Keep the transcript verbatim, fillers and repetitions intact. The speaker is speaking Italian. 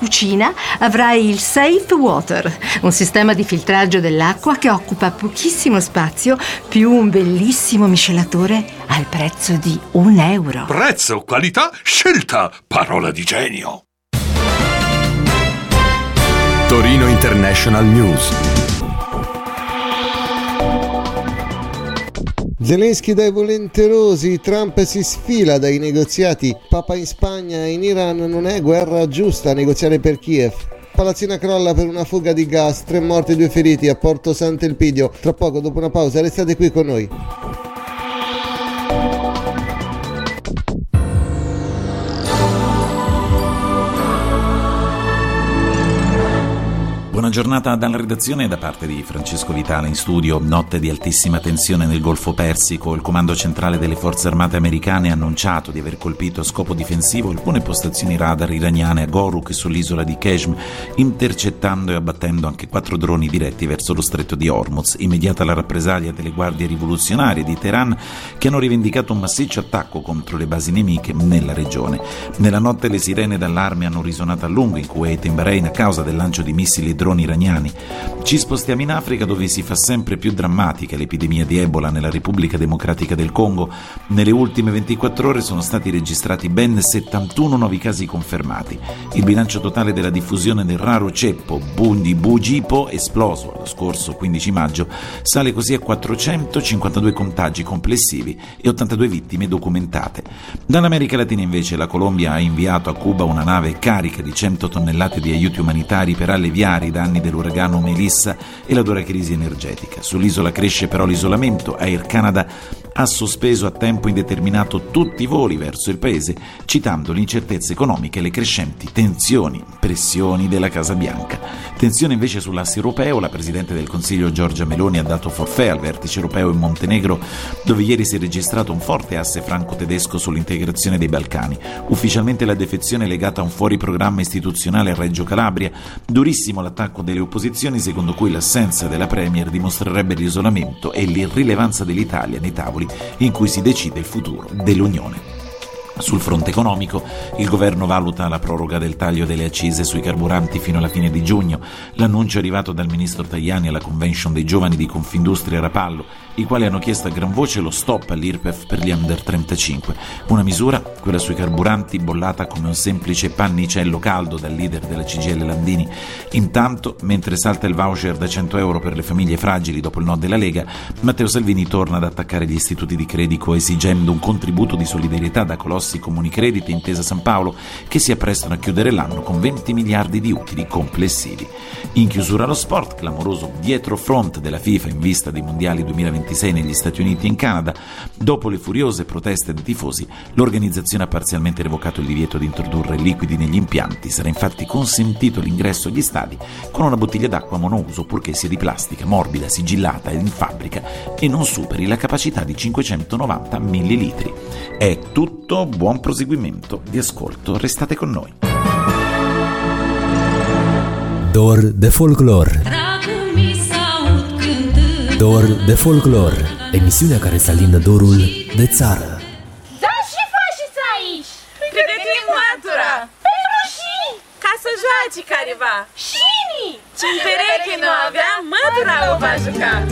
cucina avrai il Safe Water, un sistema di filtraggio dell'acqua che occupa pochissimo spazio, più un bellissimo miscelatore al prezzo di un euro. Prezzo, qualità, scelta, parola di genio. Torino International News. Zelensky dai volenterosi, Trump si sfila dai negoziati, Papa in Spagna, in Iran non è guerra giusta a negoziare per Kiev. Palazzina crolla per una fuga di gas, tre morti e due feriti a Porto Sant'Elpidio. Tra poco, dopo una pausa, restate qui con noi. Buona giornata dalla redazione da parte di Francesco Vitale in studio. Notte di altissima tensione nel Golfo Persico. Il comando centrale delle forze armate americane ha annunciato di aver colpito a scopo difensivo alcune postazioni radar iraniane a Goruk e sull'isola di Qeshm, intercettando e abbattendo anche quattro droni diretti verso lo stretto di Hormuz. Immediata la rappresaglia delle guardie rivoluzionarie di Teheran, che hanno rivendicato un massiccio attacco contro le basi nemiche nella regione. Nella notte le sirene d'allarme hanno risuonato a lungo in Kuwait e in Bahrain a causa del lancio di missili e droni iraniani. Ci spostiamo in Africa, dove si fa sempre più drammatica l'epidemia di Ebola nella Repubblica Democratica del Congo. Nelle ultime ventiquattro ore sono stati registrati ben settantuno nuovi casi confermati. Il bilancio totale della diffusione del raro ceppo Bundi Bugipo, esploso lo scorso quindici maggio, sale così a quattrocentocinquantadue contagi complessivi e ottantadue vittime documentate. Dall'America Latina invece la Colombia ha inviato a Cuba una nave carica di cento tonnellate di aiuti umanitari per alleviare i danni dell'uragano Melissa e la dura crisi energetica. Sull'isola cresce però l'isolamento. Air Canada ha sospeso a tempo indeterminato tutti i voli verso il paese, citando l'incertezza economica e le crescenti tensioni, pressioni della Casa Bianca. Tensione invece sull'asse europeo. La Presidente del Consiglio Giorgia Meloni ha dato forfait al vertice europeo in Montenegro, dove ieri si è registrato un forte asse franco-tedesco sull'integrazione dei Balcani. Ufficialmente la defezione è legata a un fuori programma istituzionale a Reggio Calabria. Durissimo l'attacco delle opposizioni, secondo cui l'assenza della Premier dimostrerebbe l'isolamento e l'irrilevanza dell'Italia nei tavoli in cui si decide il futuro dell'Unione. Sul fronte economico, il governo valuta la proroga del taglio delle accise sui carburanti fino alla fine di giugno. L'annuncio è arrivato dal ministro Tajani alla convention dei giovani di Confindustria Rapallo, i quali hanno chiesto a gran voce lo stop all'I R P E F per gli under trentacinque. Una misura, quella sui carburanti, bollata come un semplice pannicello caldo dal leader della C G I L Landini. Intanto, mentre salta il voucher da cento euro per le famiglie fragili dopo il no della Lega, Matteo Salvini torna ad attaccare gli istituti di credito esigendo un contributo di solidarietà da colossi Comuni Credit e Intesa San Paolo, che si apprestano a chiudere l'anno con venti miliardi di utili complessivi. In chiusura lo sport, clamoroso dietrofront della FIFA in vista dei mondiali duemilaventisei negli Stati Uniti e in Canada. Dopo le furiose proteste dei tifosi, l'organizzazione ha parzialmente revocato il divieto di introdurre liquidi negli impianti. Sarà infatti consentito l'ingresso agli stadi con una bottiglia d'acqua monouso, purché sia di plastica, morbida, sigillata e in fabbrica e non superi la capacità di cinquecentonovanta millilitri. È tutto, buon proseguimento di ascolto, restate con noi. Dor de Folklore. Dor de Folklore, emisiunea care să alindă dorul de țară. Da, ce faceți aici? Pregătim matura. Pentru și? Ca să joace careva. Cine? Ce-n pereche nu avea, matura o va juca.